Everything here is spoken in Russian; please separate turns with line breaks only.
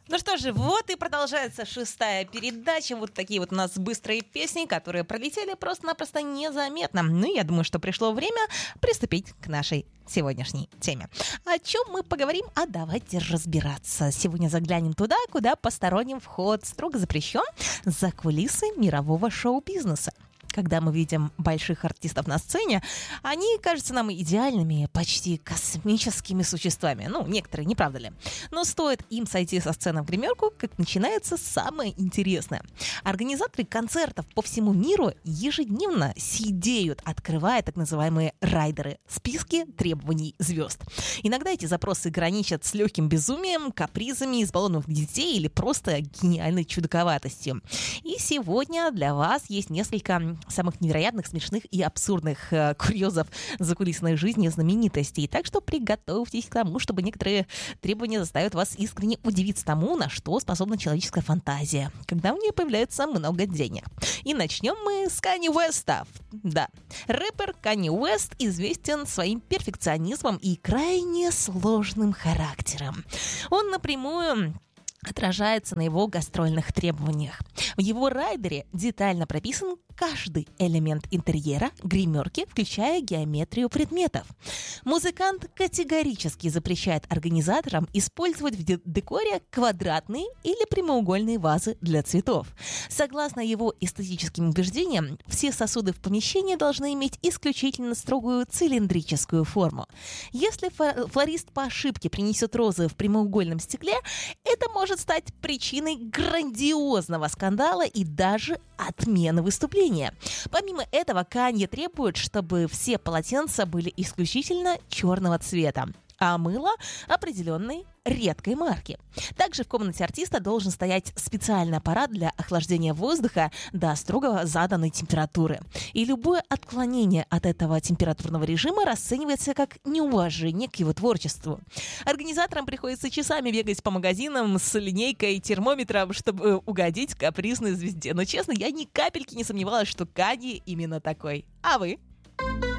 Ну что же, вот и продолжается шестая передача. Вот такие вот у нас быстрые песни, которые пролетели просто-напросто незаметно. Ну, я думаю, что пришло время приступить к нашей сегодняшней теме. О чем мы поговорим? А давайте разбираться. Сегодня заглянем туда, куда посторонним вход строго запрещен, за кулисы мирового шоу-бизнеса. Когда мы видим больших артистов на сцене, они кажутся нам идеальными, почти космическими существами. Ну, некоторые, не правда ли? Но стоит им сойти со сцены в гримерку, как начинается самое интересное. Организаторы концертов по всему миру ежедневно сидеют, открывая так называемые райдеры, списки требований звезд. Иногда эти запросы граничат с легким безумием, капризами избалованных детей или просто гениальной чудаковатостью. И сегодня для вас есть несколько самых невероятных, смешных и абсурдных курьезов закулисной жизни знаменитостей. Так что приготовьтесь к тому, чтобы некоторые требования заставят вас искренне удивиться тому, на что способна человеческая фантазия, когда у нее появляется много денег. И начнем мы с Канье Уэста. Да, рэпер Канье Уэст известен своим перфекционизмом и крайне сложным характером. Он напрямую отражается на его гастрольных требованиях. В его райдере детально прописан каждый элемент интерьера, гримерки, включая геометрию предметов. Музыкант категорически запрещает организаторам использовать в декоре квадратные или прямоугольные вазы для цветов. Согласно его эстетическим убеждениям, все сосуды в помещении должны иметь исключительно строгую цилиндрическую форму. Если флорист по ошибке принесет розы в прямоугольном стекле, это может стать причиной грандиозного скандала и даже отмены выступления. Помимо этого, Канье требует, чтобы все полотенца были исключительно черного цвета, а мыло определенной редкой марки. Также в комнате артиста должен стоять специальный аппарат для охлаждения воздуха до строго заданной температуры. И любое отклонение от этого температурного режима расценивается как неуважение к его творчеству. Организаторам приходится часами бегать по магазинам с линейкой и термометром, чтобы угодить капризной звезде. Но честно, я ни капельки не сомневалась, что Канье именно такой. А вы?